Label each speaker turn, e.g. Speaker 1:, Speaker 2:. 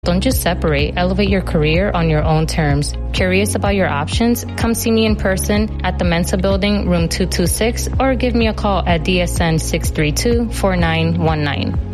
Speaker 1: Don't just separate, elevate your career on your own terms. Curious about your options? Come see me in person at the Mensa Building, room 226, or give me a call at DSN 632-4919.